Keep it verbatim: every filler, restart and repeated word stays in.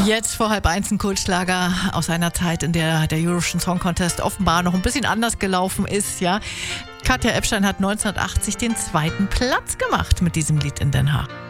Jetzt vor halb eins ein Kultschlager aus einer Zeit, in der der Eurovision Song Contest offenbar noch ein bisschen anders gelaufen ist, ja. Katja Ebstein hat neunzehnhundertachtzig den zweiten Platz gemacht mit diesem Lied in Den Haag.